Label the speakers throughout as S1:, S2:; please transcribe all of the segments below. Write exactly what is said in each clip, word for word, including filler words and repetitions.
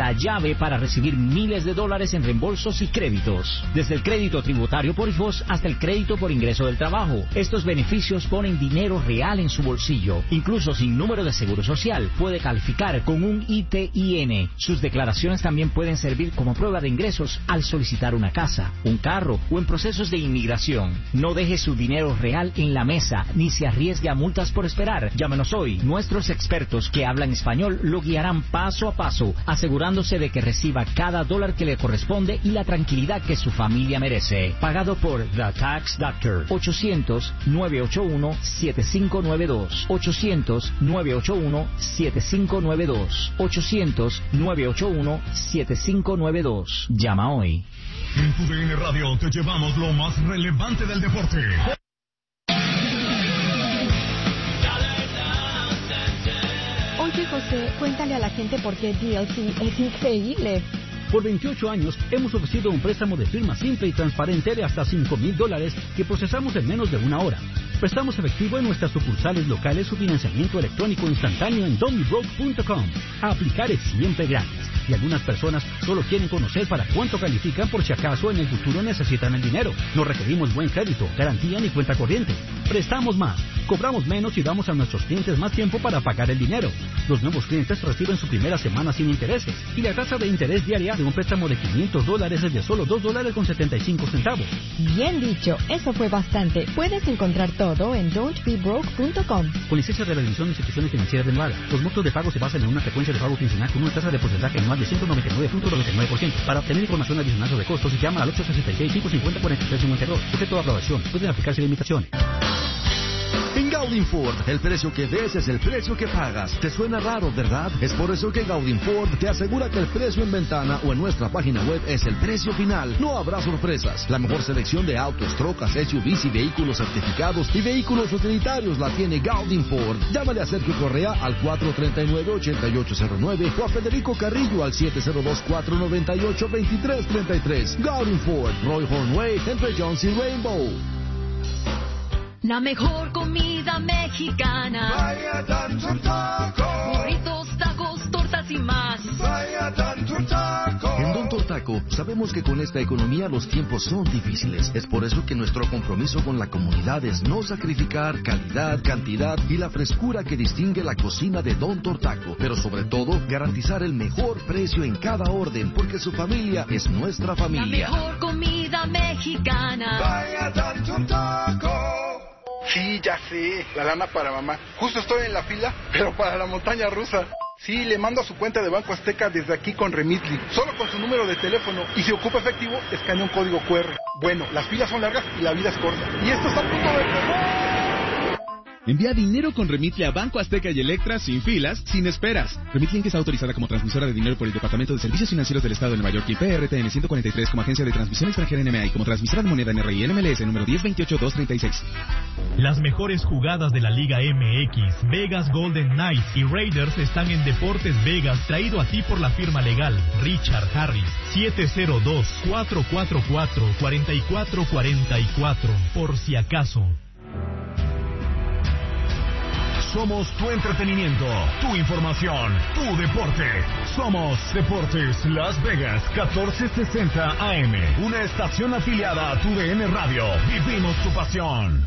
S1: la llave para recibir miles de dólares en reembolsos y créditos. Desde el crédito tributario por hijos hasta el crédito por ingreso del trabajo. Estos beneficios ponen dinero real en su bolsillo. Incluso sin número de seguro social, puede calificar con un I T I N. Sus declaraciones también pueden servir como prueba de ingresos al solicitar una casa, un carro o en procesos de inmigración. No deje su dinero real en la mesa, ni se arriesgue a multas por esperar. Llámenos hoy. Nuestros expertos que hablan español lo guiarán paso a paso, asegurándose de que reciba cada dólar que le corresponde y la tranquilidad que su familia merece. Pagado por The Tax Doctor. ochocientos, nueve ocho uno, siete cinco nueve dos. ochocientos, nueve ocho uno, siete cinco nueve dos. ochocientos, nueve ocho uno, siete cinco nueve dos. Llama hoy.
S2: En tu D N Radio te llevamos lo más relevante del deporte.
S3: Oye, José, cuéntale a la gente por qué D L C es increíble.
S4: Por veintiocho años hemos ofrecido un préstamo de firma simple y transparente de hasta cinco mil dólares que procesamos en menos de una hora. Prestamos efectivo en nuestras sucursales locales o financiamiento electrónico instantáneo en don mi broke punto com. Aplicar es siempre gratis y algunas personas solo quieren conocer para cuánto califican por si acaso en el futuro necesitan el dinero. No requerimos buen crédito, garantía ni cuenta corriente. Prestamos más, cobramos menos y damos a nuestros clientes más tiempo para pagar el dinero. Los nuevos clientes reciben su primera semana sin intereses y la tasa de interés diaria de un préstamo de quinientos dólares es de solo dos dólares con setenta y cinco centavos.
S3: Bien dicho, eso fue bastante. Puedes encontrar todo en don't be broke punto com.
S4: Con licencia de la División de Instituciones Financieras de Nevada, los montos de pago se basan en una frecuencia de pago quincenal con una tasa de porcentaje anual de ciento noventa y nueve punto noventa y nueve por ciento. Para obtener información adicional sobre costos, llama al ocho seis seis, cinco cinco cero, cuatro tres cinco dos. Sujeto a aprobación. Pueden aplicarse limitaciones.
S5: En Gaudin Ford, el precio que ves es el precio que pagas. ¿Te suena raro, verdad? Es por eso que Gaudin Ford te asegura que el precio en ventana o en nuestra página web es el precio final. No habrá sorpresas. La mejor selección de autos, trocas, S U Vs y vehículos certificados y vehículos utilitarios la tiene Gaudin Ford. Llámale a Sergio Correa al cuatro tres nueve, ocho ocho cero nueve o a Federico Carrillo al siete cero dos, cuatro nueve ocho, dos tres tres tres. Gaudin Ford, Roy Hornway, entre Jones y Rainbow.
S6: La mejor comida mexicana.
S7: Vaya Don Taco.
S6: Burritos, tacos, tortas y más.
S7: Vaya Don Taco.
S5: En Don Taco sabemos que con esta economía los tiempos son difíciles. Es por eso que nuestro compromiso con la comunidad es no sacrificar calidad, cantidad y la frescura que distingue la cocina de Don Taco. Pero sobre todo, garantizar el mejor precio en cada orden, porque su familia es nuestra familia.
S6: La mejor comida mexicana.
S7: Vaya Don Taco. Sí, ya sé, la lana para mamá. Justo estoy en la fila, pero para la montaña rusa. Sí, le mando a su cuenta de Banco Azteca desde aquí con Remitly, solo con su número de teléfono. Y si ocupa efectivo, escanea un código cu erre. Bueno, las filas son largas y la vida es corta. Y esto está a punto de empezar.
S8: Envía dinero con Remitly a Banco Azteca y Electra sin filas, sin esperas. Remitly Inc está autorizada como transmisora de dinero por el Departamento de Servicios Financieros del Estado de Nueva York y P R T N ciento cuarenta y tres como agencia de transmisión extranjera N M A y como transmisora de moneda N R I N M L S número diez veintiocho dos treinta y seis.
S2: Las mejores jugadas de la Liga M X, Vegas Golden Knights y Raiders están en Deportes Vegas, traído a ti por la firma legal Richard Harris. siete cero dos, cuatro cuatro cuatro, cuatro cuatro cuatro cuatro, por si acaso. Somos tu entretenimiento, tu información, tu deporte. Somos Deportes Las Vegas, catorce sesenta A M. Una estación afiliada a tu D N Radio. Vivimos tu pasión.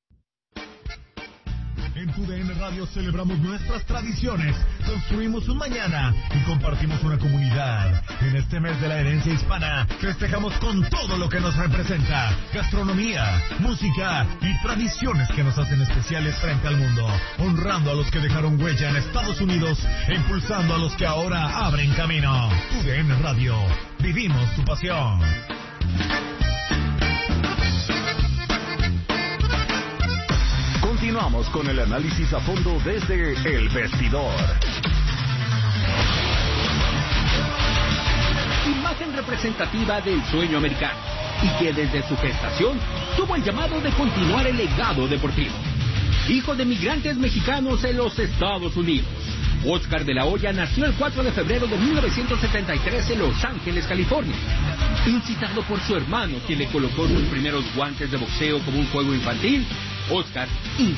S2: En tu D N Radio celebramos nuestras tradiciones, construimos un mañana y compartimos una comunidad. En este mes de la herencia hispana, festejamos con todo lo que nos representa: gastronomía, música y tradiciones que nos hacen especiales frente al mundo, honrando a los que dejaron huella en Estados Unidos e impulsando a los que ahora abren camino. Tu D N Radio, vivimos tu pasión.
S9: Continuamos con el análisis a fondo desde El Vestidor.
S1: Imagen representativa del sueño americano y que desde su gestación tuvo el llamado de continuar el legado deportivo. Hijo de migrantes mexicanos en los Estados Unidos, Oscar de la Hoya nació el cuatro de febrero de mil novecientos setenta y tres en Los Ángeles, California. Incitado por su hermano, quien le colocó sus primeros guantes de boxeo como un juego infantil, Oscar,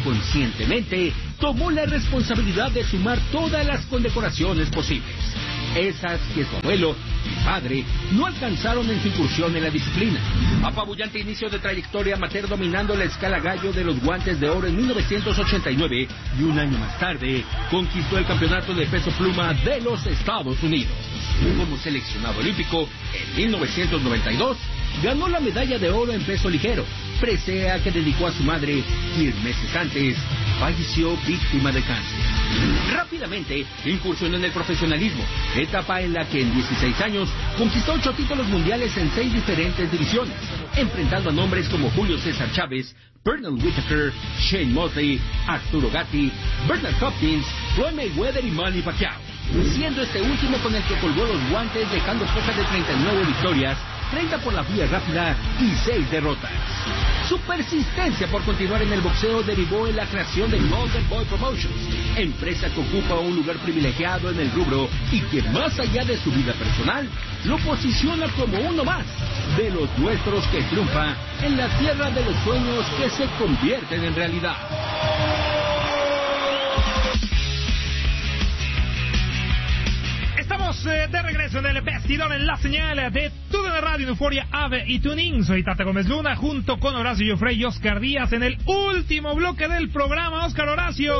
S1: inconscientemente, tomó la responsabilidad de sumar todas las condecoraciones posibles.
S10: esas que su abuelo y padre no alcanzaron en su incursión en la disciplina. Apabullante inicio de trayectoria amateur dominando la escala gallo de los guantes de oro en mil novecientos ochenta y nueve y un año más tarde conquistó el campeonato de peso pluma de los Estados Unidos. Como seleccionado olímpico, en mil novecientos noventa y dos ganó la medalla de oro en peso ligero, presea que dedicó a su madre y meses antes falleció víctima de cáncer. Rápidamente incursionó en el profesionalismo, etapa en la que en dieciséis años conquistó ocho títulos mundiales en seis diferentes divisiones, enfrentando a nombres como Julio César Chávez, Bernard Whitaker, Shane Mosley, Arturo Gatti, Bernard Hopkins, Floyd Mayweather y Manny Pacquiao, siendo este último con el que colgó los guantes dejando cerca de treinta y nueve victorias, treinta por la vía rápida y seis derrotas. Su persistencia por continuar en el boxeo derivó en la creación de Golden Boy Promotions, empresa que ocupa un lugar privilegiado en el rubro y que más allá de su vida personal, lo posiciona como uno más de los nuestros que triunfa en la tierra de los sueños que se convierten en realidad.
S11: Estamos eh, de regreso en el vestidor en la señal de T U D N Radio, Euforia, Ave y Tuning. Soy Tata Gómez Luna junto con Horacio Joffrey y Oscar Díaz en el último bloque del programa. Oscar, Horacio.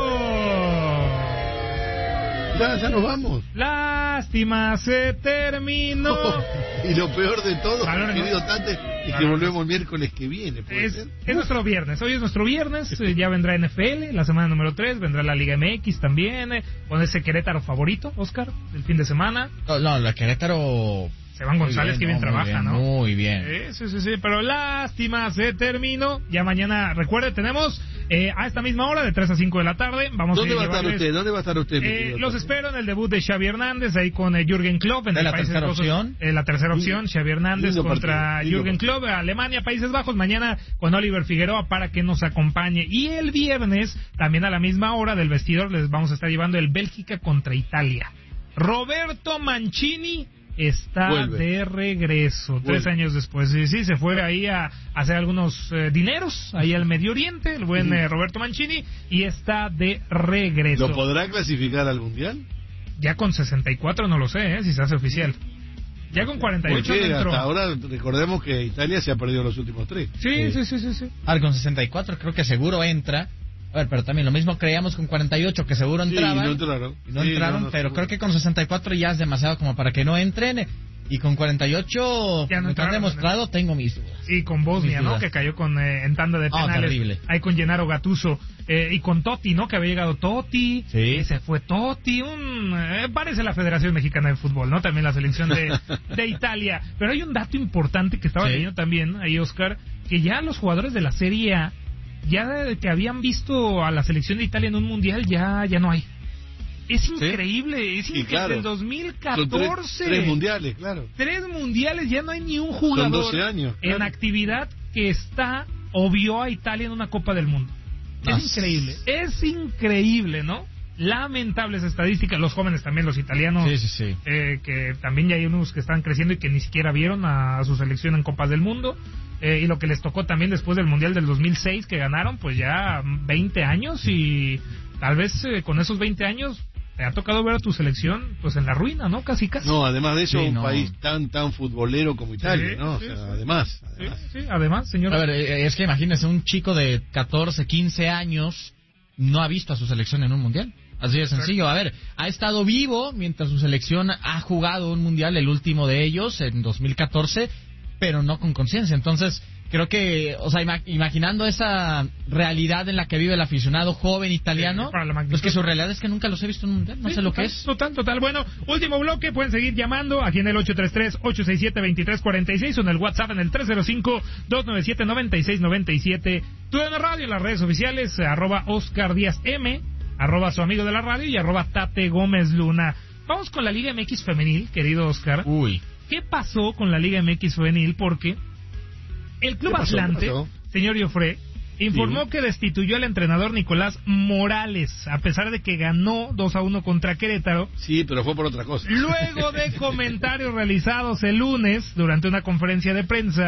S12: Ya, ya nos vamos.
S11: Lástima, se terminó.
S12: Oh, y lo peor de todo,
S11: Valor,
S12: querido
S11: no.
S12: Tate, es que volvemos el miércoles que viene.
S11: Es, es nuestro viernes, hoy es nuestro viernes, eh, ya vendrá N F L, la semana número tres, vendrá la Liga M X también, eh, con ese Querétaro favorito, Oscar, del fin de semana.
S13: No, no la Querétaro...
S11: Seban González, que bien
S13: no,
S11: trabaja,
S13: bien,
S11: ¿no?
S13: Muy bien.
S11: Eh, sí, sí, sí, pero lástima, se terminó. Ya mañana, recuerde, tenemos eh, a esta misma hora, de tres a cinco de la tarde. Vamos
S12: ¿Dónde
S11: a
S12: va a estar
S11: llevarles,
S12: usted? ¿Dónde va a estar usted?
S11: Eh, los espero en el debut de Xavi Hernández, ahí con eh, Jürgen Klopp. En
S13: ¿De
S11: el
S13: la
S11: Países
S13: tercera
S11: Bajos,
S13: opción?
S11: Eh, la tercera opción, Xavi Hernández
S12: Lindo
S11: contra
S12: partido, lindo
S11: Jürgen Klopp, Alemania, Países Bajos. Mañana con Oliver Figueroa para que nos acompañe. Y el viernes, también a la misma hora del vestidor, les vamos a estar llevando el Bélgica contra Italia. Roberto Mancini está Vuelve. de regreso, Vuelve. tres años después. Sí, sí, se fue ahí a, a hacer algunos eh, dineros, ahí al Medio Oriente, el buen eh, Roberto Mancini, y está de regreso.
S12: ¿Lo podrá clasificar al Mundial?
S11: Ya con sesenta y cuatro no lo sé, eh, si se hace oficial. Ya con cuarenta y ocho
S12: Porque
S11: no entró.
S12: Hasta ahora recordemos que Italia se ha perdido los últimos tres.
S11: Sí, sí, sí, sí, sí.
S13: Ahora con sesenta y cuatro creo que seguro entra. A ver, pero también lo mismo creíamos con cuarenta y ocho, que seguro entraban.
S12: Sí, no entraron.
S13: Y no
S12: sí,
S13: entraron,
S12: no, no,
S13: pero
S12: no,
S13: creo que con sesenta y cuatro ya es demasiado como para que no entren. Y con cuarenta y ocho, ya no me han demostrado, tengo mis dudas.
S11: Y con Bosnia, ¿no? Que cayó con eh, en tanda de penales.
S13: Oh, terrible.
S11: Ahí con Gennaro Gattuso. Eh, y con Totti, ¿no? Que había llegado Totti.
S13: Sí.
S11: Y se fue Totti. Un, eh, parece la Federación Mexicana de Fútbol, ¿no? También la selección de, de Italia. Pero hay un dato importante que estaba sí. leyendo también ahí, Oscar, que ya los jugadores de la Serie A, ya que habían visto a la selección de Italia en un mundial, ya, ya no hay. Es increíble, ¿sí? es increíble. Claro, desde el dos mil catorce.
S12: Tres, tres mundiales, claro.
S11: Tres mundiales, ya no hay ni un jugador
S12: Son doce años, claro.
S11: en actividad que está o vio a Italia en una Copa del Mundo. Es ah, increíble, es increíble, ¿no? Lamentables estadísticas. Los jóvenes también, los italianos,
S13: sí, sí, sí.
S11: Eh, que también ya hay unos que están creciendo y que ni siquiera vieron a, a su selección en Copas del Mundo. Eh, y lo que les tocó también después del Mundial del dos mil seis que ganaron, pues ya veinte años, y tal vez eh, con esos veinte años te ha tocado ver a tu selección pues en la ruina, ¿no? Casi, casi.
S12: No, además de eso, sí, un
S13: no.
S12: país tan tan futbolero como Italia,
S11: sí,
S12: ¿no?
S11: Sí,
S12: o sea,
S11: sí.
S12: además, además.
S11: Sí, sí, además, señor.
S13: A ver, es que imagínese, un chico de catorce, quince años no ha visto a su selección en un mundial. Así de sencillo. A ver, ha estado vivo mientras su selección ha jugado un mundial, el último de ellos, en dos mil catorce, pero no con conciencia. Entonces, creo que, o sea, ima- imaginando esa realidad en la que vive el aficionado joven italiano, sí, pues que su realidad es que nunca los he visto en un mundial, no sí, sé lo
S11: total,
S13: que es.
S11: Total, total. Bueno, último bloque, pueden seguir llamando aquí en el ocho tres tres, ocho seis siete, dos tres cuatro seis o en el WhatsApp en el tres cero cinco, dos nueve siete, nueve seis nueve siete. T U D N Radio en las redes oficiales, arroba Oscar Díaz M, arroba su amigo de la radio y arroba Tate Gómez Luna. Vamos con la Liga M X femenil, querido Oscar.
S13: Uy.
S11: ¿Qué pasó con la Liga M X femenil? Porque el Club
S12: pasó,
S11: Atlante, señor Joffre, informó sí. que destituyó al entrenador Nicolás Morales, a pesar de que ganó dos a uno contra Querétaro.
S12: Sí, pero fue por otra cosa.
S11: Luego de comentarios realizados el lunes durante una conferencia de prensa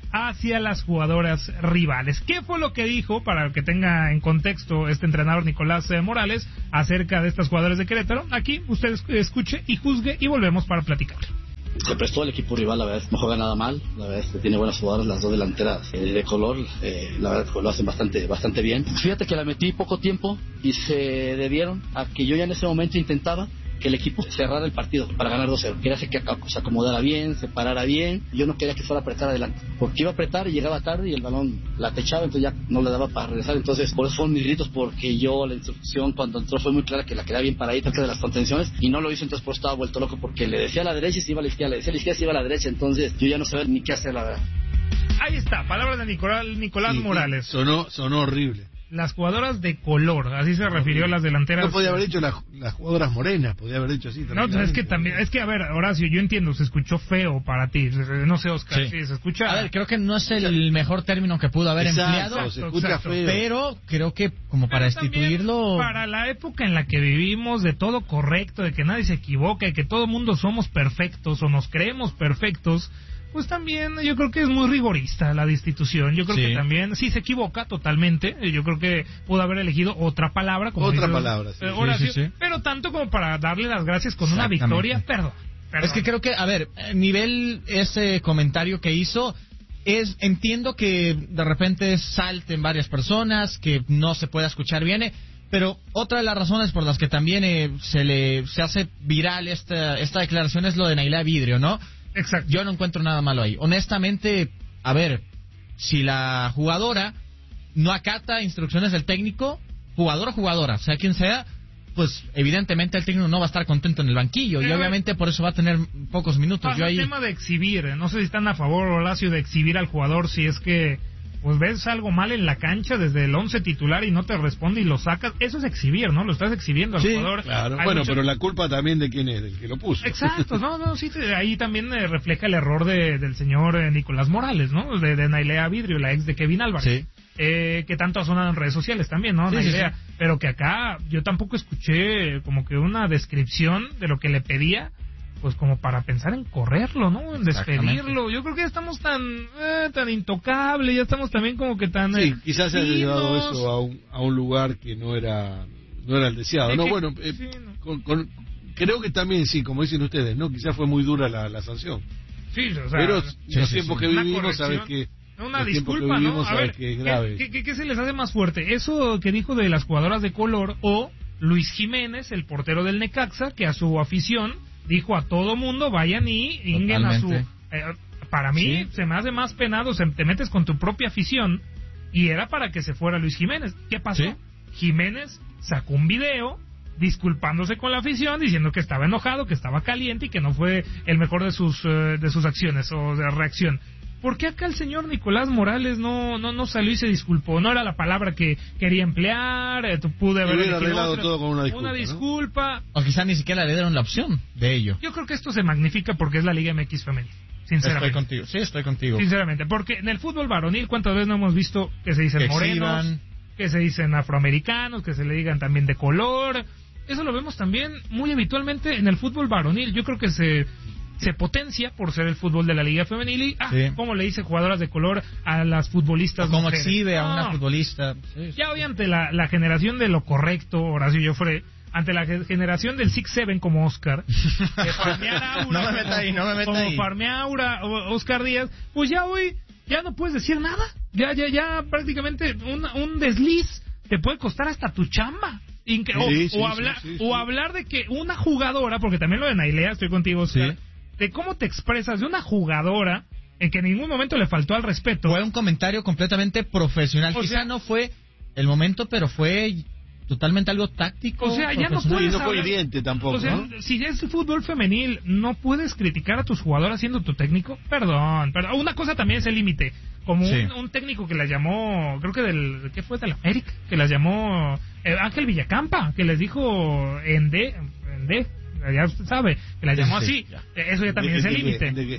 S11: hacia las jugadoras rivales. ¿Qué fue lo que dijo, para que tenga en contexto este entrenador Nicolás eh, Morales, acerca de estas jugadoras de Querétaro? Aquí usted escuche y juzgue y volvemos para platicar.
S14: Se prestó el equipo rival, la verdad, no juega nada mal, la verdad, tiene buenas jugadoras, las dos delanteras eh, de color, eh, la verdad lo hacen bastante bastante bien. Fíjate que la metí poco tiempo y se debieron a que yo ya en ese momento intentaba que el equipo cerrara el partido para ganar dos cero. Quería que se acomodara bien, se parara bien. Yo no quería que fuera a apretar adelante, porque iba a apretar y llegaba tarde y el balón la techaba, entonces ya no le daba para regresar. Entonces, por eso fueron mis gritos, porque yo la instrucción cuando entró fue muy clara que la quería bien paradita cerca de las contenciones y no lo hizo, entonces por eso estaba vuelto loco, porque le decía a la derecha y se iba a la izquierda, le decía a la izquierda y se iba a la derecha, entonces yo ya no sabía ni qué hacer, la verdad.
S11: Ahí está, palabras de Nicolás, Nicolás
S12: sí,
S11: Morales.
S12: Sonó, sonó horrible.
S11: Las jugadoras de color, así se refirió a las delanteras.
S12: No podía haber dicho las, las jugadoras morenas, podía haber dicho así.
S11: No, es que también, es que a ver, Horacio, yo entiendo, se escuchó feo para ti, no sé, Oscar, sí. Sí, se escucha.
S13: A ver, creo que no es el mejor término que pudo haber exacto, empleado,
S12: se escucha exacto. feo.
S13: Pero creo que como para pero destituirlo.
S11: Para la época en la que vivimos, de todo correcto, de que nadie se equivoca, de que todo mundo somos perfectos o nos creemos perfectos. Pues también yo creo que es muy rigorista la destitución. Yo creo sí. que también, sí se equivoca totalmente. Yo creo que pudo haber elegido otra palabra. Como
S12: otra
S11: dice,
S12: palabra, sí.
S11: Eh, Horacio,
S12: sí, sí, sí.
S11: Pero tanto como para darle las gracias con una victoria, perdón, perdón.
S13: Es que creo que, a ver, nivel ese comentario que hizo, es entiendo que de repente salten varias personas, que no se pueda escuchar bien, pero otra de las razones por las que también eh, se le se hace viral esta, esta declaración es lo de Nailea Vidrio, ¿no?
S11: Exacto.
S13: Yo no encuentro nada malo ahí. Honestamente, a ver, si la jugadora no acata instrucciones del técnico, jugador o jugadora, sea quien sea, pues evidentemente el técnico no va a estar contento en el banquillo. Pero y obviamente por eso va a tener pocos minutos.
S11: Pasa
S13: Yo ahí...
S11: el tema de exhibir. No sé si están a favor, Horacio, de exhibir al jugador si es que pues ves algo mal en la cancha desde el once titular y no te responde y lo sacas. Eso es exhibir, ¿no? Lo estás exhibiendo al
S12: sí,
S11: jugador.
S12: Claro. Bueno, mucho... pero la culpa también de quién es, del que lo puso.
S11: Exacto, no, no, sí, ahí también eh, refleja el error de, del señor eh, Nicolás Morales, ¿no? De, de Nailea Vidrio, la ex de Kevin Álvarez.
S13: Sí.
S11: Eh, que tanto ha sonado en redes sociales también, ¿no?
S13: Sí,
S11: Nailea.
S13: sí, sí.
S11: Pero que acá yo tampoco escuché como que una descripción de lo que le pedía, pues como para pensar en correrlo, ¿no? En despedirlo. Yo creo que ya estamos tan eh, tan intocables, ya estamos también como que tan...
S12: Sí,
S11: eh,
S12: quizás se haya llevado eso a un, a un lugar que no era no era el deseado, ¿no? Que, bueno, eh, sí, no. Con, con, creo que también, sí, como dicen ustedes, ¿no? Quizás fue muy dura la, la sanción.
S11: Sí, o sea...
S12: Pero
S11: sí,
S12: los
S11: sí,
S12: tiempos
S11: sí.
S12: que vivimos, sabes que...
S11: Una disculpa, ¿no? A ver,
S12: que es grave.
S11: ¿qué, qué, ¿qué se les hace más fuerte? Eso que dijo de las jugadoras de color o Luis Jiménez, el portero del Necaxa, que a su afición dijo a todo mundo, vayan y inguen a su... Eh, para mí sí. Se me hace más penado, se, te metes con tu propia afición y era para que se fuera Luis Jiménez. ¿Qué pasó? ¿Sí? Jiménez sacó un video disculpándose con la afición, diciendo que estaba enojado, que estaba caliente y que no fue el mejor de sus, uh, de sus acciones o de reacción. ¿Por qué acá el señor Nicolás Morales no no no salió y se disculpó? No era la palabra que quería emplear, eh, pude haber
S12: arreglado otra, todo con una disculpa.
S11: Una disculpa.
S13: ¿no? O quizá ni siquiera le dieron la opción de ello.
S11: Yo creo que esto se magnifica porque es la Liga M X femenil, sinceramente.
S13: Estoy contigo, sí, estoy contigo.
S11: Sinceramente, porque en el fútbol varonil, ¿cuántas veces no hemos visto que se dicen que morenos, exhiban. Que se dicen afroamericanos, que se le digan también de color? Eso lo vemos también muy habitualmente en el fútbol varonil. Yo creo que se... se potencia por ser el fútbol de la liga femenil y, ah, sí. ¿Cómo le dice jugadoras de color a las futbolistas?
S13: ¿Cómo exhibe a una no. futbolista?
S11: Sí, ya hoy ante la, la generación de lo correcto, Horacio Joffre, ante la generación del six seven como Oscar, de farmear aura,
S13: no me meta ahí, no me meta
S11: como
S13: ahí.
S11: farmear aura Oscar Díaz, pues ya hoy ya no puedes decir nada, ya ya ya prácticamente un, un desliz te puede costar hasta tu chamba. Inque- o, sí, sí, o, hablar, sí, sí, sí. o hablar de que una jugadora, porque también lo de Nailea, estoy contigo, Oscar, sí. de cómo te expresas de una jugadora en que en ningún momento le faltó al respeto.
S13: Fue un comentario completamente profesional. O Quizá sea, no fue el momento, pero fue totalmente algo táctico.
S11: O sea, ya no puedes
S12: no fue hiriente tampoco,
S11: o sea,
S12: ¿no?
S11: Si es fútbol femenil, ¿no puedes criticar a tus jugadoras siendo tu técnico? Perdón, perdón. Una cosa también es el límite. Como sí. un, un técnico que las llamó, creo que del, ¿qué fue? Del América, que las llamó eh, Ángel Villacampa, que les dijo en D, en D, ya usted sabe, que la llamó así. Sí, eso ya también de, es el límite.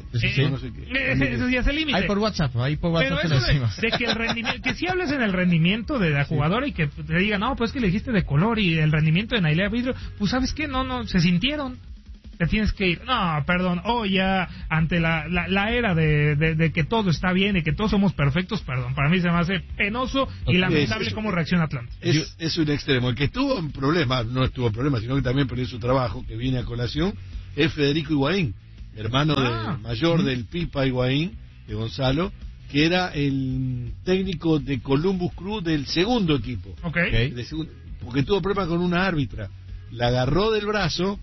S11: Eso ya es el límite.
S13: Hay por WhatsApp, hay por WhatsApp.
S11: Pero eso de, de que el rendimiento, que si hables en el rendimiento de la jugadora sí. y que te digan, no, pues que le dijiste de color y el rendimiento de Nailea Vidrio, pues sabes qué, no, no, se sintieron. te tienes que ir. No, perdón, oh, ya ante la, la, la era de, de, de que todo está bien y que todos somos perfectos, perdón, para mí se me hace penoso y lamentable es, cómo reacciona Atlanta.
S12: Es, es un extremo. El que estuvo en problemas, no estuvo en problemas, sino que también perdió su trabajo, que viene a colación, es Federico Higuaín, hermano ah, de, mayor ¿sí? del Pipa Higuaín, de Gonzalo, que era el técnico de Columbus Crew del segundo equipo.
S11: Okay. Okay.
S12: De segundo, porque tuvo problemas con una árbitra. La agarró del brazo,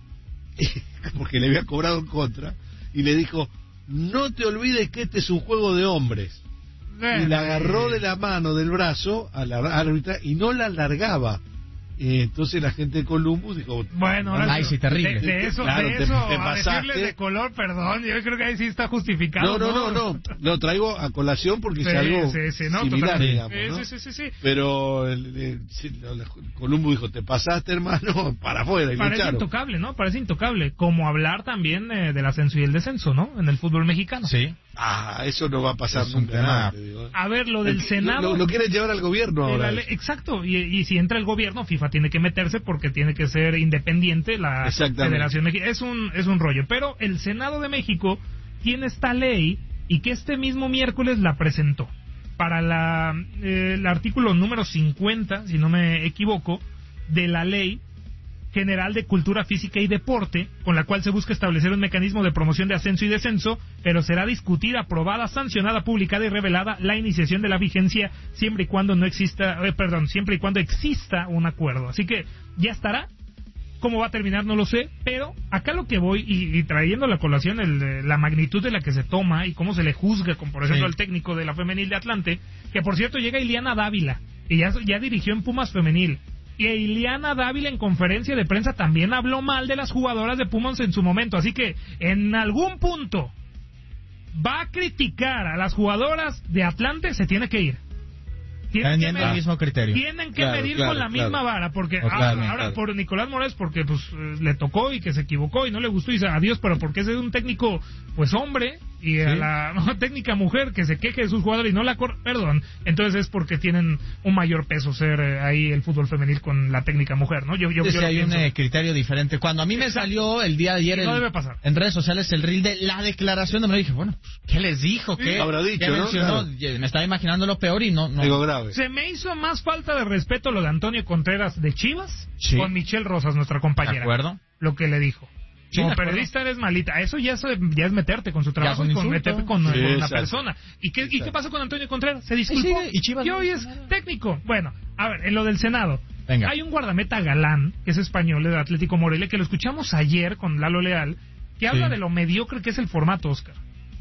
S12: porque le había cobrado en contra, y le dijo, no te olvides que este es un juego de hombres. Eh, y la agarró de la mano, del brazo, a la árbitra, y no la largaba. Eh, entonces la gente de Columbus dijo,
S11: bueno,
S13: ay, sí, terrible.
S11: De, de eso,
S12: claro,
S11: de
S12: te,
S11: eso
S12: te
S11: a decirles de color, perdón, yo creo que ahí sí está justificado.
S12: No, no, no, no, lo traigo a colación porque sí, es algo
S11: sí, sí, no,
S12: similar, digamos,
S11: sí,
S12: ¿no?
S11: sí, sí, sí, sí.
S12: Pero el, el, el, Columbus dijo, te pasaste, hermano, para afuera. Y
S11: parece intocable, ¿no? Parece intocable. Como hablar también eh, del ascenso y el descenso, ¿no? En el fútbol mexicano.
S13: Sí.
S12: Ah, eso no va a pasar es nunca nada.
S11: A ver, lo del
S12: el,
S11: Senado...
S12: Lo, lo quieren llevar al gobierno ahora.
S11: La, exacto, y, y si entra el gobierno, FIFA tiene que meterse porque tiene que ser independiente la Federación Mexicana. Es un, es un rollo. Pero el Senado de México tiene esta ley y que este mismo miércoles la presentó. Para la, eh, el artículo número cincuenta, si no me equivoco, de la ley General de Cultura Física y Deporte, con la cual se busca establecer un mecanismo de promoción de ascenso y descenso, pero será discutida, aprobada, sancionada, publicada y revelada la iniciación de la vigencia siempre y cuando no exista, eh, perdón, siempre y cuando exista un acuerdo. Así que ya estará. Cómo va a terminar no lo sé, pero acá lo que voy y, y trayendo a la colación el, la magnitud de la que se toma y cómo se le juzga, como por ejemplo sí. al técnico de la femenil de Atlante, que por cierto llega Ileana Dávila y ya, ya dirigió en Pumas femenil. Y Ileana Dávila en conferencia de prensa también habló mal de las jugadoras de Pumas en su momento. Así que en algún punto va a criticar a las jugadoras de Atlante, se tiene que ir.
S13: Tienen que medir, el mismo criterio.
S11: Tienen que
S12: claro,
S11: medir
S12: claro,
S11: con la
S12: claro.
S11: misma vara, porque
S13: oh, claro,
S11: ahora, ahora
S12: claro.
S11: por Nicolás Morales, porque pues le tocó y que se equivocó y no le gustó y dice adiós, pero porque es un técnico, pues hombre, y ¿sí? a la no, técnica mujer que se queje de sus jugadores y no la cor perdón, entonces es porque tienen un mayor peso ser eh, ahí el fútbol femenil con la técnica mujer, ¿no? Yo, yo,
S13: sí,
S11: yo
S13: hay
S11: pienso.
S13: un eh, criterio diferente. Cuando a mí me salió el día de ayer el,
S11: no debe pasar.
S13: en redes sociales el reel de la declaración de me dije, bueno, ¿qué les dijo? ¿Qué,
S12: sí, habrá dicho,
S13: ¿qué mencionó?
S12: ¿no? Claro.
S13: Me estaba imaginando lo peor y no, no.
S12: Digo grave.
S11: Se me hizo más falta de respeto lo de Antonio Contreras de Chivas
S13: sí.
S11: con Michelle Rosas, nuestra compañera.
S13: ¿De acuerdo?
S11: Lo que le dijo.
S13: Sí,
S11: como periodista eres malita. Eso ya es, ya es meterte con su trabajo y con meterte con,
S12: sí,
S11: con una
S12: exacto.
S11: persona. ¿Y qué, ¿Y qué pasó con Antonio Contreras? Se disculpó.
S13: Sí, y Chivas
S11: y hoy es técnico. Bueno, a ver, en lo del Senado.
S13: Venga.
S11: Hay un guardameta Galán, que es español, de Atlético Morelia, que lo escuchamos ayer con Lalo Leal, que habla
S13: sí.
S11: de lo mediocre que es el formato, Oscar.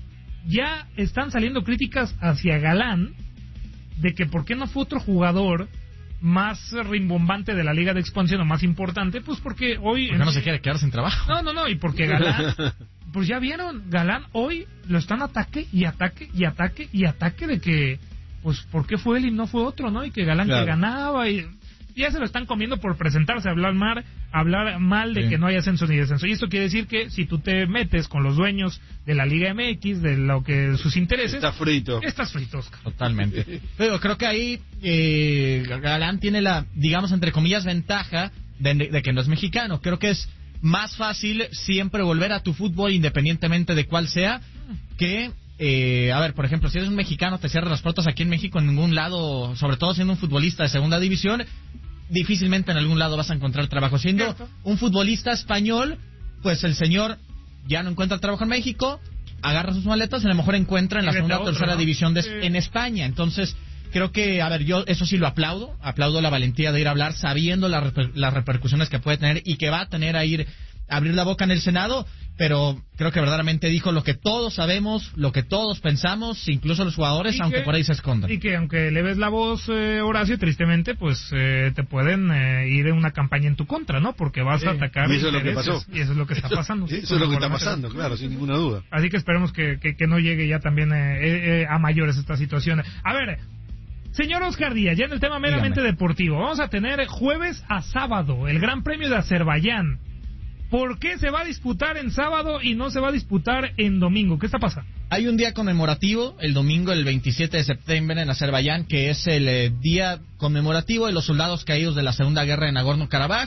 S11: Ya están saliendo críticas hacia Galán de que por qué no fue otro jugador más rimbombante de la Liga de Expansión o más importante, pues porque hoy...
S13: Porque no se quiere quedar sin trabajo.
S11: No, no, no, y porque Galán, pues ya vieron, Galán hoy lo están ataque y ataque y ataque y ataque de que, pues, ¿por qué fue él y no fue otro, no? Y que Galán claro. que ganaba y... Ya se lo están comiendo por presentarse, hablar mal, hablar mal de sí. que no hay ascenso ni descenso. Y esto quiere decir que si tú te metes con los dueños de la Liga M X, de lo que sus intereses...
S12: Está frito.
S11: Estás frito, Oscar.
S13: Totalmente. Pero creo que ahí eh, Galán tiene la, digamos, entre comillas, ventaja de, de que no es mexicano. Creo que es más fácil siempre volver a tu fútbol independientemente de cuál sea que... Eh, a ver, por ejemplo, si eres un mexicano, te cierras las puertas aquí en México en ningún lado, sobre todo siendo un futbolista de segunda división, difícilmente en algún lado vas a encontrar trabajo. Siendo ¿cierto? Un futbolista español, pues el señor ya no encuentra trabajo en México, agarra sus maletas y a lo mejor encuentra en la segunda o tercera ¿no? división de, sí. en España. Entonces, creo que, a ver, yo eso sí lo aplaudo, aplaudo la valentía de ir a hablar sabiendo la reper, las repercusiones que puede tener y que va a tener a ir a abrir la boca en el Senado, pero creo que verdaderamente dijo lo que todos sabemos, lo que todos pensamos, incluso los jugadores, aunque que, por ahí se escondan.
S11: Y que aunque le ves la voz, eh, Horacio, tristemente, pues eh, te pueden eh, ir en una campaña en tu contra, ¿no? Porque vas sí. a atacar
S12: y eso es lo que pasó.
S11: Y eso es lo que está pasando.
S12: Eso, eso es lo que está pasando, claro, sin ninguna duda.
S11: Así que esperemos que, que, que no llegue ya también eh, eh, a mayores esta situación. A ver... Señor Oscar Díaz, ya en el tema meramente Dígame. deportivo, vamos a tener jueves a sábado el Gran Premio de Azerbaiyán. ¿Por qué se va a disputar en sábado y no se va a disputar en domingo? ¿Qué está pasando?
S13: Hay un día conmemorativo, el domingo, el veintisiete de septiembre en Azerbaiyán, que es el eh, día conmemorativo de los soldados caídos de la Segunda Guerra de Nagorno-Karabaj.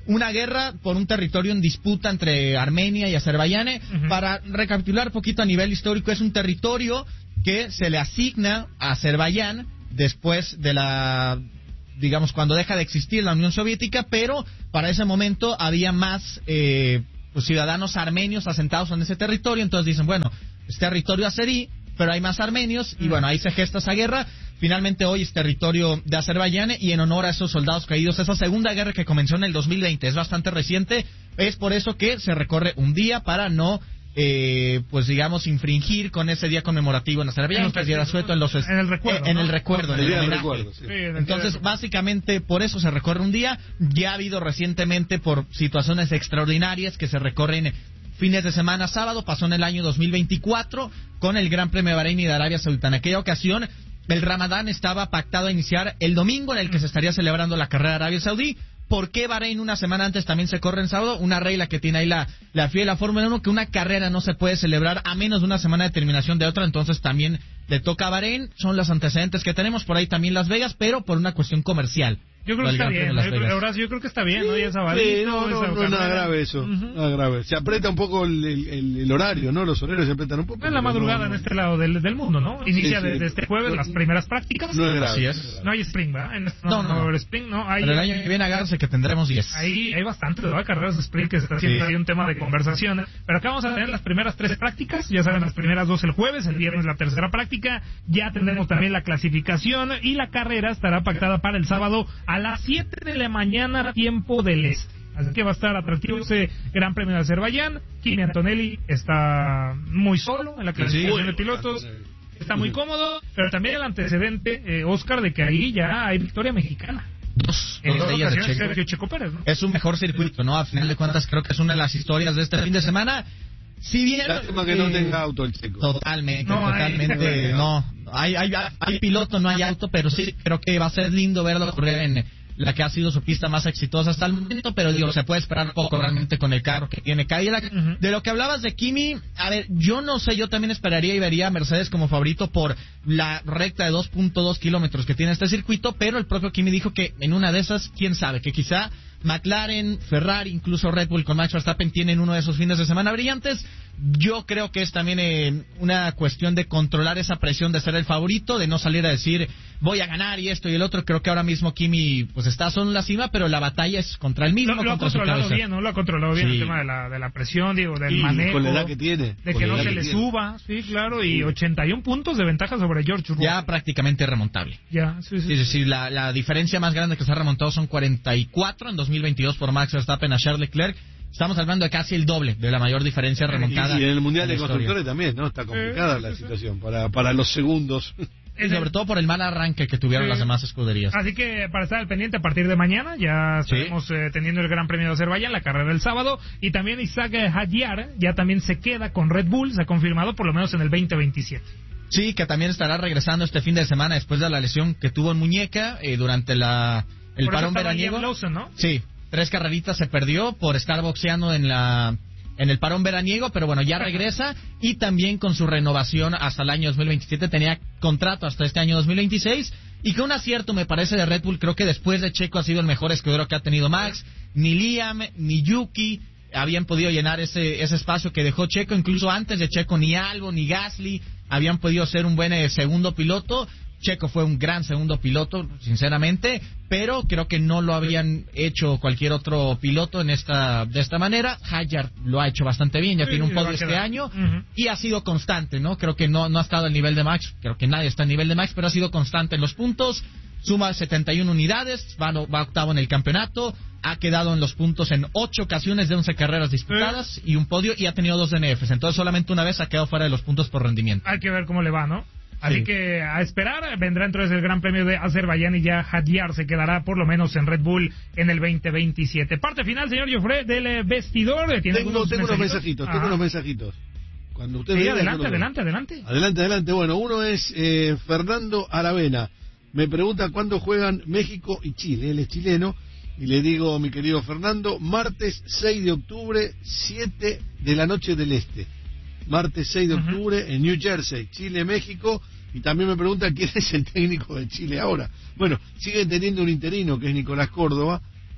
S13: una guerra por un territorio en disputa entre Armenia y Azerbaiyán. Uh-huh. Para recapitular poquito a nivel histórico, es un territorio que se le asigna a Azerbaiyán después de la, digamos, cuando deja de existir la Unión Soviética, pero para ese momento había más eh, pues, ciudadanos armenios asentados en ese territorio, entonces dicen, bueno, es territorio azerí, pero hay más armenios, y bueno, ahí se gesta esa guerra. Finalmente hoy es territorio de Azerbaiyán, y en honor a esos soldados caídos, esa segunda guerra que comenzó en el dos mil veinte, es bastante reciente, es por eso que se recorre un día para no, eh, pues digamos, infringir con ese día conmemorativo en Azerbaiyán, que es día de asueto en los...
S11: En el recuerdo,
S13: eh, En
S11: ¿no?
S13: el recuerdo, en el,
S12: el
S13: homenaje.
S12: recuerdo, sí.
S11: Sí, en el
S13: Entonces, básicamente, por eso se recorre un día. Ya ha habido recientemente, por situaciones extraordinarias, que se recorren fines de semana. Sábado pasó en el año dos mil veinticuatro con el Gran Premio de Bahrein y de Arabia Saudita. En aquella ocasión, el Ramadán estaba pactado a iniciar el domingo, en el que se estaría celebrando la carrera de Arabia Saudí. ¿Por qué Bahrein una semana antes también se corre en sábado? Una regla que tiene ahí la, la F I A y la Fórmula uno, que una carrera no se puede celebrar a menos de una semana de terminación de otra, entonces también le toca a Bahrein. Son los antecedentes que tenemos, por ahí también Las Vegas, pero por una cuestión comercial.
S11: Yo creo que está bien, ¿no? Yo creo que está bien, ¿no? Ya sabadito,
S12: sí, no, no, no, no, nada grave eso, uh-huh. nada grave. Se aprieta un poco el, el, el horario, ¿no? Los horarios se apretan un poco.
S11: Es la madrugada no, no. en este lado del, del mundo, ¿no? Inicia
S12: sí, sí.
S11: desde este jueves las primeras prácticas.
S12: No es grave.
S13: Así es.
S11: No hay spring, ¿verdad? En este,
S13: no, no, no.
S11: no. Spring, no. Hay,
S13: Pero el año que viene agárrese que tendremos diez.
S11: Ahí hay bastantes, ¿verdad? Carreras de sprint que se está haciendo sí. ahí un tema de conversación. Pero acá vamos a tener las primeras tres prácticas. Ya saben, las primeras dos el jueves, el viernes la tercera práctica. Ya tendremos también la clasificación y la carrera estará pactada para el sábado a las siete de la mañana, tiempo del este. Así que va a estar atractivo ese Gran Premio de Azerbaiyán. Kimi Antonelli está muy solo en la clasificación sí, de pilotos. Está muy cómodo, pero también el antecedente, eh, Oscar, de que ahí ya hay victoria mexicana.
S13: Dos,
S11: en
S13: dos de ellas de Checo.
S11: Sergio Checo Pérez, ¿no?
S13: Es un mejor circuito, ¿no? A final de cuentas creo que es una de las historias de este fin de semana. Si bien...
S12: Lástima que eh, no tenga auto el Checo.
S13: Totalmente, no totalmente.
S11: Hay.
S13: No, hay, hay, hay piloto, no hay auto, pero sí creo que va a ser lindo verlo correr en la que ha sido su pista más exitosa hasta el momento, pero digo, se puede esperar poco realmente con el carro que tiene Cadillac. Uh-huh. De lo que hablabas de Kimi, a ver, yo no sé, yo también esperaría y vería a Mercedes como favorito por la recta de dos punto dos kilómetros que tiene este circuito, pero el propio Kimi dijo que en una de esas, quién sabe, que quizá McLaren, Ferrari, incluso Red Bull con Max Verstappen tienen uno de esos fines de semana brillantes. Yo creo que es también eh, una cuestión de controlar esa presión de ser el favorito, de no salir a decir voy a ganar y esto y el otro. Creo que ahora mismo Kimi pues está solo en la cima, pero la batalla es contra el mismo.
S11: Lo, lo
S13: contra
S11: ha controlado bien, ¿no? Lo ha controlado bien sí. el tema de la, de la presión, digo, del
S12: y
S11: manejo.
S12: Con la edad que tiene.
S11: De que no se le tiene. suba, sí, claro, y ochenta y un puntos de ventaja sobre George Russell.
S13: Ya prácticamente remontable.
S11: Ya, sí, sí.
S13: Sí, sí, sí. La, la diferencia más grande que se ha remontado son cuarenta y cuatro en dos mil veintidós por Max Verstappen a Charles Leclerc. Estamos hablando de casi el doble de la mayor diferencia remontada.
S12: Y, y en el Mundial de Constructores también, ¿no? Está complicada eh, la situación para, para los segundos.
S13: Y sobre todo por el mal arranque que tuvieron sí. las demás escuderías.
S11: Así que para estar al pendiente a partir de mañana ya estaremos sí. eh, teniendo el Gran Premio de Azerbaiyán, la carrera del sábado, y también Isaac Hadjar ya también se queda con Red Bull, se ha confirmado por lo menos en el veinte veintisiete.
S13: Sí, que también estará regresando este fin de semana después de la lesión que tuvo en muñeca eh, durante la el por parón veraniego.
S11: Lawson, ¿no?
S13: Sí, tres carreritas se perdió por estar boxeando en la en el parón veraniego, pero bueno, ya regresa, y también con su renovación hasta el año dos mil veintisiete, tenía contrato hasta este año dos mil veintiséis, y que un acierto me parece de Red Bull. Creo que después de Checo ha sido el mejor escudero que ha tenido Max. Ni Liam ni Yuki habían podido llenar ese ese espacio que dejó Checo, incluso antes de Checo ni Albon ni Gasly habían podido ser un buen eh, segundo piloto. Checo fue un gran segundo piloto, sinceramente, pero creo que no lo habían hecho cualquier otro piloto en esta de esta manera. Hadjar lo ha hecho bastante bien, ya sí, tiene un podio este año uh-huh. y ha sido constante, ¿no? Creo que no no ha estado al nivel de Max, creo que nadie está al nivel de Max, pero ha sido constante en los puntos. Suma setenta y una unidades, va, va octavo en el campeonato, ha quedado en los puntos en ocho ocasiones de once carreras disputadas y un podio, y ha tenido dos D N Fs, entonces solamente una vez ha quedado fuera de los puntos por rendimiento.
S11: Hay que ver cómo le va, ¿no? Así sí. que a esperar, vendrá entonces el Gran Premio de Azerbaiyán y ya Hadjar se quedará por lo menos en Red Bull en el veinte veintisiete. Parte final, señor Joffre, del vestidor. ¿Tiene
S12: tengo tengo unos mensajitos, tengo unos mensajitos. Cuando usted
S11: sí,
S12: vea,
S11: adelante, adelante, adelante.
S12: Adelante, adelante. Bueno, uno es eh, Fernando Aravena. Me pregunta cuándo juegan México y Chile. Él es chileno. Y le digo, mi querido Fernando, martes seis de octubre, siete de la noche del este. Martes seis de octubre uh-huh. en New Jersey, Chile, México. Y también me pregunta quién es el técnico de Chile ahora. Bueno, siguen teniendo un interino que es Nicolás Córdoba,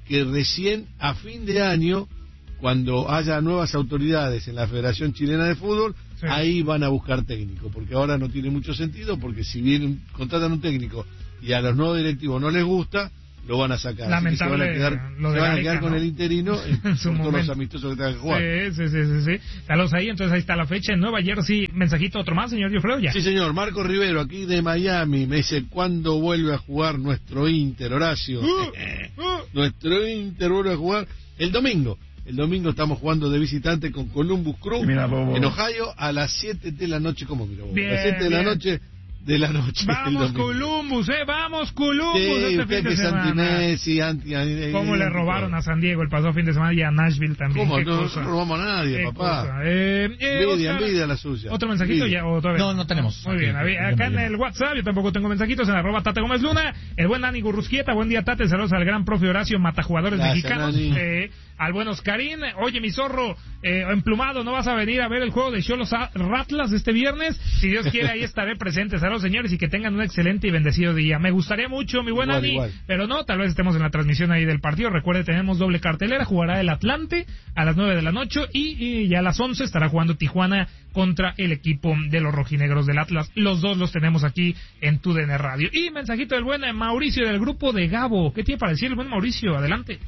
S12: que recién a fin de año, cuando haya nuevas autoridades en la Federación Chilena de Fútbol, sí. ahí van a buscar técnico, porque ahora no tiene mucho sentido, porque si bien contratan un técnico y a los nuevos directivos no les gusta, lo van a sacar.
S11: Lamentable,
S12: se van a quedar,
S11: lo de
S12: se van
S11: Gareca,
S12: a quedar con
S11: ¿no?
S12: el interino en, en
S11: su
S12: todos
S11: momento.
S12: los amistosos que tengan que jugar.
S11: Sí, sí, sí, sí, sí. Saludos ahí, entonces ahí está la fecha en Nueva Jersey. Mensajito otro más, señor Yofreo, ya.
S12: Sí, señor. Marco Rivero, aquí de Miami, me dice, ¿cuándo vuelve a jugar nuestro Inter, Horacio?
S11: Uh, uh.
S12: Nuestro Inter vuelve a jugar el domingo. El domingo estamos jugando de visitante con Columbus Crew mira, en Ohio a las siete de la noche. ¿Cómo mira,
S11: bien,
S12: a las siete de la noche de la noche.
S11: Vamos Columbus, eh, vamos Columbus.
S12: Sí,
S11: este
S12: usted
S11: fin
S12: que
S11: de
S12: es
S11: semana.
S12: anti-Messi, anti, anti
S11: ¿Cómo le robaron a San Diego el pasado fin de semana y a Nashville también?
S12: ¿Cómo?
S11: ¿Qué
S12: No,
S11: cosa?
S12: no robamos a nadie,
S11: ¿Qué
S12: papá.
S11: Eh, eh,
S12: envidia,
S11: Oscar,
S12: envidia la suya.
S11: ¿Otro mensajito
S12: envidia.
S11: ya? ¿O todavía?
S13: No, no tenemos.
S11: Muy bien,
S13: Aquí,
S11: acá en
S13: bien.
S11: el WhatsApp yo tampoco tengo mensajitos en arroba Tate Gómez Luna. El buen Dani Gurrusquieta, buen día Tate, saludos al gran profe Horacio Matajugadores
S12: Gracias,
S11: mexicanos. Eh, al buen Oscarín, oye mi zorro, eh, emplumado, ¿no vas a venir a ver el juego de Xolos Ratlas este viernes? Si Dios quiere ahí estaré presente. Saludos señores y que tengan un excelente y bendecido día. Me gustaría mucho, mi buen
S12: Igual,
S11: Dani,
S12: igual.
S11: pero no, tal vez estemos en la transmisión ahí del partido. Recuerde, tenemos doble cartelera, jugará el Atlante a las nueve de la noche y, y ya a las once estará jugando Tijuana contra el equipo de los rojinegros del Atlas. Los dos los tenemos aquí en Tu D N Radio. Y mensajito del buen Mauricio del grupo de Gabo. ¿Qué tiene para decir el buen Mauricio? Adelante.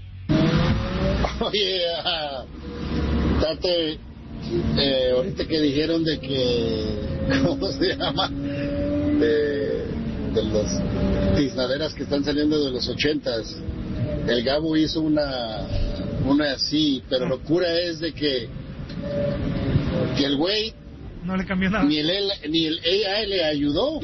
S15: Oye, uh, Tate, eh, ahorita que dijeron de que, ¿cómo se llama? De, de los tiznaderas que están saliendo de los ochentas. El Gabo hizo una, una así, pero locura es de que, que el güey
S11: no le cambió nada.
S15: Ni el, ni el A I le ayudó.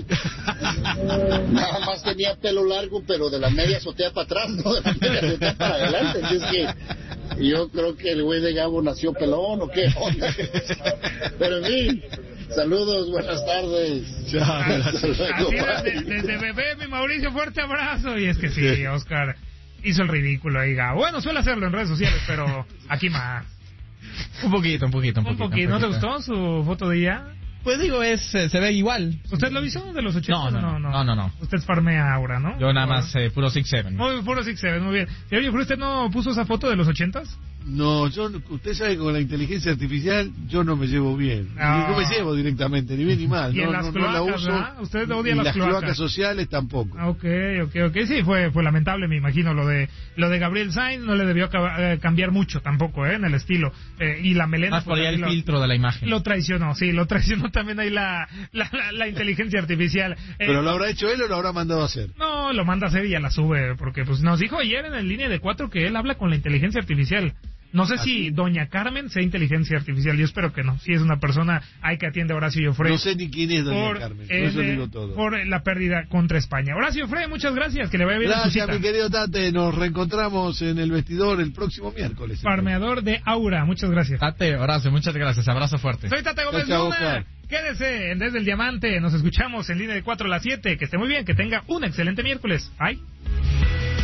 S15: Nada más tenía pelo largo, pero de la media azotea para atrás, no de la media azotea para adelante. Así es que yo creo que el güey de Gabo nació pelón o qué onda. Pero en fin, saludos, buenas tardes.
S12: Chao,
S11: así desde, desde bebé, mi Mauricio, fuerte abrazo. Y es que sí, Oscar hizo el ridículo ahí, Gabo. Bueno, suele hacerlo en redes sociales, pero aquí más.
S13: Un poquito, un poquito, un poquito.
S11: Un poquito. ¿No te gustó su foto de ella?
S13: Pues digo, es se ve igual.
S11: ¿Usted lo hizo de los ochenta?
S13: No, no, no. no, no, no, no.
S11: Usted farmea ahora, ¿no?
S13: Yo nada más eh, puro six seven.
S11: Muy puro six seven, muy bien. ¿Y oye, usted no puso esa foto de los ochentas?
S12: No, yo, usted sabe que con la inteligencia artificial yo no me llevo bien. No, no me llevo directamente, ni bien ni mal.
S11: Y
S12: no,
S11: en las
S12: no,
S11: cloacas,
S12: no la uso.
S11: ¿verdad? Usted odia
S12: y
S11: las,
S12: las
S11: cloacas.
S12: cloacas sociales tampoco.
S11: Ok, ok, ok. Sí, fue fue lamentable, me imagino, lo de lo de Gabriel Sainz. No le debió eh, cambiar mucho tampoco, ¿eh? En el estilo. Eh, y la melena...
S13: Más por ahí el
S11: lo,
S13: filtro de la imagen.
S11: Lo traicionó, sí, lo traicionó también ahí la, la, la, la inteligencia artificial. Eh,
S12: ¿Pero lo habrá hecho él o lo habrá mandado a hacer?
S11: No, lo manda a hacer y ya la sube, porque pues nos dijo ayer en el línea de cuatro que él habla con la inteligencia artificial. No sé si doña Carmen sea inteligencia artificial, yo espero que no. Si es una persona ahí que atiende a Horacio Frey.
S12: No sé ni quién es doña
S11: por,
S12: Carmen,
S11: eh,
S12: eso digo todo.
S11: Por la pérdida contra España. Horacio Frey, muchas gracias, que le vaya bien.
S12: Gracias, mi querido Tate, nos reencontramos en el vestidor el próximo miércoles.
S11: Farmeador de Aura, muchas gracias.
S13: Tate, Horacio, muchas gracias, abrazo fuerte.
S11: Soy Tate Gómez
S12: chao,
S11: Luna.
S12: Oscar.
S11: Quédese en Desde el Diamante, nos escuchamos en línea de cuatro a las siete. Que esté muy bien, que tenga un excelente miércoles. Bye.